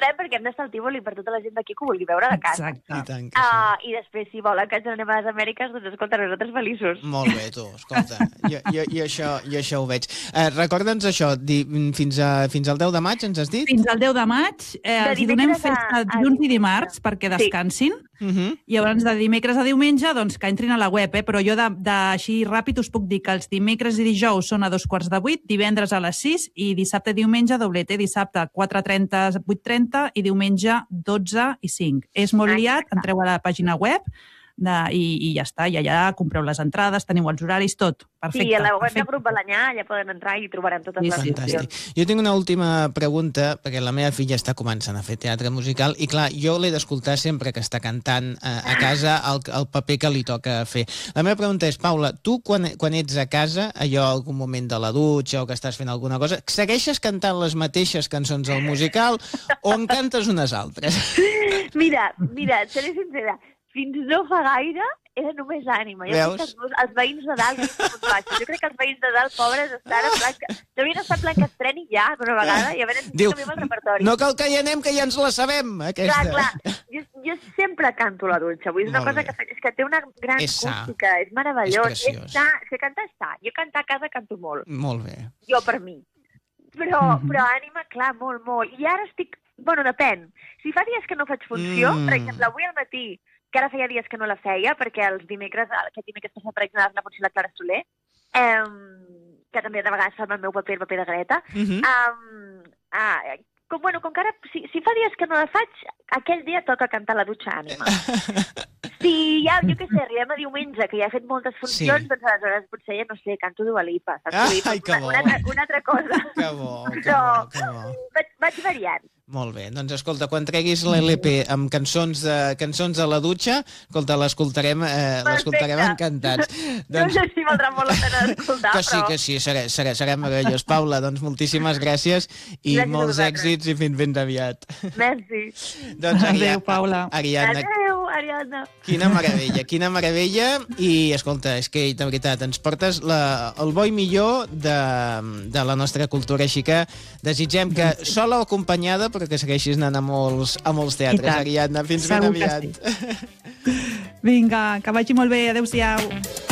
volem perquè hem d'estar al Tívoli per tota la gent d'aquí que ho vulgui veure de casa. Exacte. I després, si volen que ens anem a les Amèriques, doncs escolta, nosaltres feliços. Molt bé, tu, escolta, jo això ho veig. Recorda'ns això, fins al 10 de maig, ens has dit? Fins al 10 de maig, els hi donem festa dilluns i dimarts perquè descansin. I llavors de dimecres a diumenge doncs que entrin a la web, però jo així ràpid us puc dir que els dimecres i dijous són a 7:45, divendres a les 6 i dissabte i diumenge doblete, dissabte 4:30, 8:30 i diumenge 12 i 5. És molt liat, entreu a la pàgina web i ja està, i allà compreu les entrades, teniu els horaris, tot. Perfecte. Sí, a la web de Grup Balanyà ja poden entrar i trobaran totes les opcions. Jo tinc una última pregunta, perquè la meva filla està començant a fer teatre musical i, clar, jo l'he d'escoltar sempre que està cantant a casa el paper que li toca fer. La meva pregunta és, Paula, tu quan ets a casa, allò algun moment de la dutxa o que estàs fent alguna cosa, segueixes cantant les mateixes cançons al musical o en cantes unes altres? Mira, seré sincera, fins no fa gaire era només ànima. Jo crec que els veïns de dalt jo crec que els veïns de dalt, pobres, estan en plan que... Devien estar en plan que estreni ja, per una vegada, i a veure si canviem el repertori. No cal que hi anem, que ja ens la sabem, aquesta. Clar. Jo sempre canto a la dutxa. Vull dir, una cosa que té una gran acústica, és meravellós. És preciós. Si cantar està. Jo cantar a casa canto molt. Molt bé. Jo per mi. Però ànima, clar, molt. I ara estic... Bueno, depèn. Si fa dies que no faig funció, per exemple, avui al matí, que ara feia dies que no la feia, perquè aquest dimecres passat, per exemple, la funció la Clara Soler, que també de vegades fa el meu paper, el paper de Greta. Com que ara, si fa dies que no la faig, aquell dia toca cantar la dutxa ànima. Si ja, jo què sé, arribem a diumenge, que ja he fet moltes funcions, doncs aleshores potser, ja no sé, canto Dua Lipa. Ai, que bo. Una altra cosa. Que bo. Vaig variant. Molt bé, doncs escolta, quan treguis l'LP amb cançons a la dutxa, escolta, l'escoltarem encantats. No sé si valdrà molt la pena d'escoltar, però... Que sí, serà meravellós. Paula, doncs moltíssimes gràcies i molts èxits i fins ben aviat. Merci. Adéu, Paula. Adéu, Ariadna. Quina meravella. I, escolta, és que, de veritat, ens portes el bo i millor de la nostra cultura, així que desitgem que sola o acompanyada, però que segueixis anant a molts teatres, Ariadna. Fins ben aviat. Vinga, que vagi molt bé. Adéu-siau.